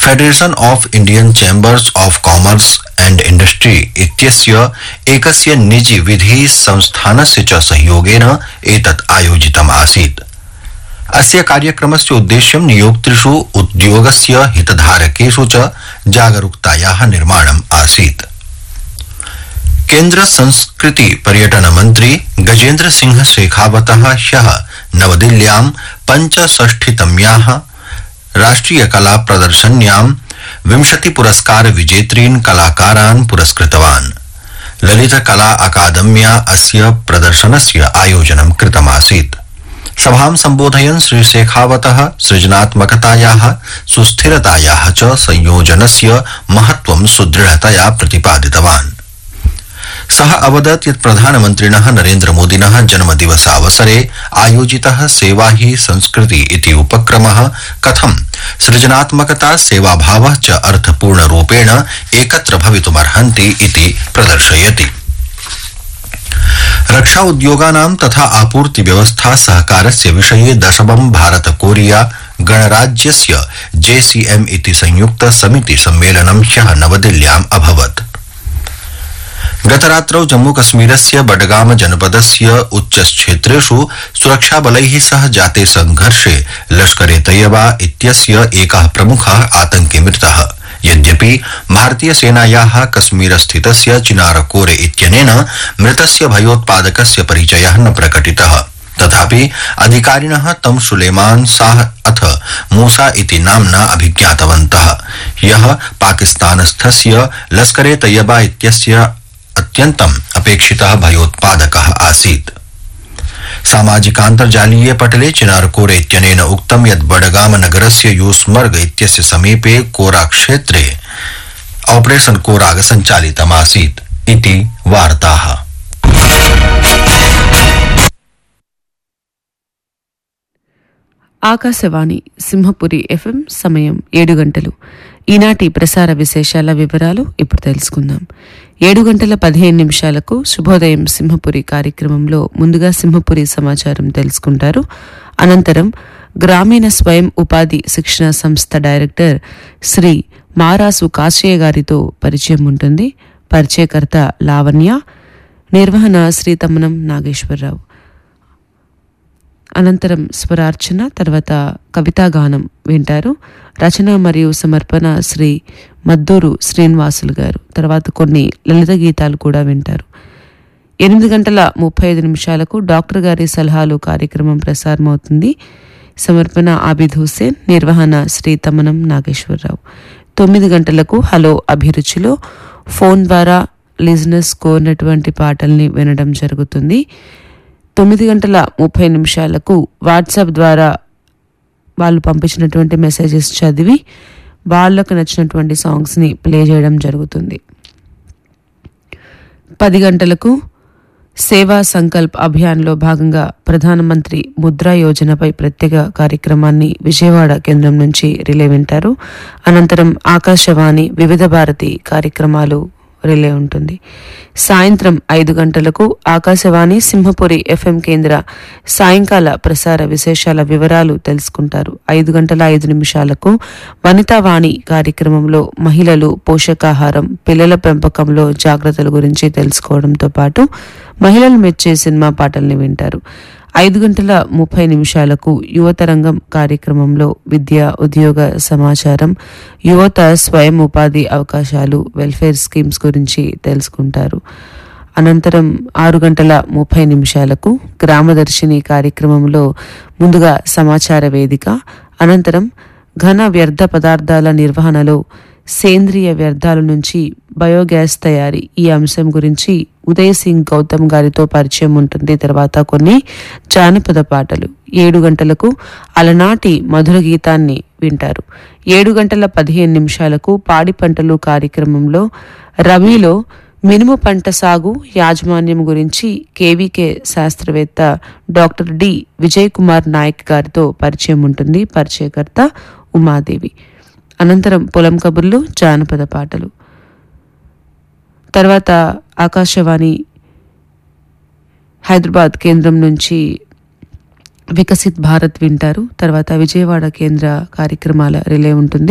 Federation of Indian chambers of commerce and industry इत्यस्य एकस्य निजी विधि संस्थानस्य च सहयोगेन एतत् आयोजितम् आसीत्। अस्य कार्यक्रमस्य उद्देश्यं नियोक्तृषु उद्योगस्य हितधारकेषु च जागरूकतायाः निर्माणम् आसीत्। केन्द्र संस्कृति पर्यटन मंत्री गजेन्द्र सिंह शेखावतः ह्यः नवदिल्ल्यां 65तम्याः राष्ट्रिय कला प्रदर्शन्यां 20 पुरस्कार विजेतॄन् कलाकारान् पुरस्कृतवान्। ललित कला अकादम्या अस्य प्रदर्शनस्य आयोजनं कृतमासीत्। सभां संबोधयन् श्री शेखावतः सृजनात्मकतायाः सुस्थिरतायाः च संयोजनस्य महत्त्वं सुदृढतया प्रतिपादितवान्। सः अवदत् यत् प्रधानमन्त्रिणः नरेन्द्र मोदिनः जन्मदिवसावसरे आयोजितः सेवा ही संस्कृति इति उपक्रमः कथं सृजनात्मकता सेवाभावः च अर्थपूर्णरूपेण एकत्र भवितुमर्हन्ति इति प्रदर्शयति। रक्षा उद्योगानां तथा आपूर्ति व्यवस्था सहकारस्य विषये 10वां भारत कोरिया गणराज्यस्य JCM इति संयुक्त समिति सम्मेलनं ह्यः नवदिल्ल्याम् अभवत्। गतरात्रौ जम्मूकश्मीरस्य बडगाम जनपदस्य उच्चक्षेत्रेषु सुरक्षाबलैः सह जाते संघर्षे लश्करे तैयबा इत्यस्य एकः प्रमुखः आतंकी मृतः। यद्यपि भारतीय सेनायाः कश्मीरस्थितस्य चिनारकोरे इत्यनेन मृतस्य भयोत्पादकस्य परिचयः न प्रकटितः, तथापि अधिकारिणः तं सुलेमान शाह अथ मूसा इति नाम्ना अभिज्ञातवन्तः, यः पाकिस्तानस्थस्य लश्करे तैयबा इत्यस्य अत्यन्तम् अपेक्षितः भयोत्पादकः आसीत्। सामाजिकान्तर्जालीय पटले चिनारकोरे इत्यनेन उक्तं यत् बडगाम नगरस्य यूस्मर्ग इत्यस्य समीपे कोरा क्षेत्रे ऑपरेशन कोराग सञ्चालितमासीत् इति वार्ताः। ఆకాశవాణి సింహపురి FM సమయం 7 గంటలు. ఈనాటి ప్రసార విశేషాల వివరాలు ఇప్పుడు తెలుసుకుందాం. 7:15 శుభోదయం సింహపురి కార్యక్రమంలో ముందుగా సింహపురి సమాచారం తెలుసుకుంటారు. అనంతరం గ్రామీణ స్వయం ఉపాధి శిక్షణ సంస్థ డైరెక్టర్ శ్రీ మారాసు కాశయ్య గారితో పరిచయం ఉంటుంది. పరిచయకర్త లావణ్య, నిర్వహణ శ్రీ తమ్మనం నాగేశ్వరరావు. అనంతరం స్వరార్చన, తర్వాత కవితాగానం వింటారు. రచన మరియు సమర్పణ శ్రీ మద్దూరు శ్రీనివాసులు గారు. తర్వాత కొన్ని లలిత గీతాలు కూడా వింటారు. 8:35 డాక్టర్ గారి సలహాలు కార్యక్రమం ప్రసారమవుతుంది. సమర్పణ ఆబిద్ హుస్సేన్, నిర్వహణ శ్రీ తమ్మనం నాగేశ్వరరావు. 9 గంటలకు హలో అభిరుచిలో ఫోన్ ద్వారా లిజనర్స్ కోరినటువంటి పాటల్ని వినడం జరుగుతుంది. 9:30 వాట్సాప్ ద్వారా వాళ్ళు పంపించినటువంటి మెసేజెస్ చదివి వాళ్ళకు నచ్చినటువంటి సాంగ్స్ని ప్లే చేయడం జరుగుతుంది. 10 గంటలకు సేవా సంకల్ప్ అభియాన్లో భాగంగా ప్రధానమంత్రి ముద్రా యోజనపై ప్రత్యేక కార్యక్రమాన్ని విజయవాడ కేంద్రం నుంచి రిలే వింటారు. అనంతరం ఆకాశవాణి వివిధ భారతి కార్యక్రమాలు రిలే ఉంటుంది. సాయంత్రం 5 గంటలకు ఆకాశవాణి సింహపురి FM కేంద్ర సాయంకాల ప్రసార విశేషాల వివరాలు తెలుసుకుంటారు. 5:05 వనితావాణి కార్యక్రమంలో మహిళలు పోషకాహారం, పిల్లల పెంపకంలో జాగ్రత్తల గురించి తెలుసుకోవడంతో పాటు మహిళలు మెచ్చే సినిమా పాటల్ని వింటారు. 5:30 యువతరంగం కార్యక్రమంలో విద్య, ఉద్యోగ సమాచారం, యువత స్వయం ఉపాధి అవకాశాలు, వెల్ఫేర్ స్కీమ్స్ గురించి తెలుసుకుంటారు. అనంతరం 6:30 గ్రామదర్శిని కార్యక్రమంలో ముందుగా సమాచార వేదిక, అనంతరం ఘన వ్యర్థ పదార్థాల నిర్వహణలో సేంద్రియ వ్యర్థాల నుంచి బయోగ్యాస్ తయారీ ఈ అంశం గురించి ఉదయ్ సింగ్ గౌతమ్ గారితో పరిచయం ఉంటుంది. తర్వాత కొన్ని జానపద పాటలు. 7 గంటలకు అలనాటి మధుర గీతాన్ని వింటారు. 7:15 పాడి పంటలు కార్యక్రమంలో రబీలో మినుము పంట సాగు యాజమాన్యం గురించి కేవీకే శాస్త్రవేత్త డాక్టర్ డి విజయ్ కుమార్ నాయక్ గారితో పరిచయం ఉంటుంది. పరిచయకర్త ఉమాదేవి. అనంతరం పొలం కబుర్లు, జానపద పాటలు. తర్వాత ఆకాశవాణి హైదరాబాద్ కేంద్రం నుంచి వికసిత్ భారత్ వింటారు. తర్వాత విజయవాడ కేంద్ర కార్యక్రమాల రిలే ఉంటుంది.